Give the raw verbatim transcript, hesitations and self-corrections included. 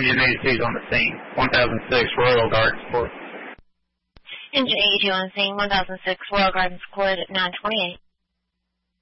Engine eighty-two is on the scene. one thousand six Royal Garden Support. Engine eighty-two on scene. one thousand six Royal Garden Support at nine twenty-eight.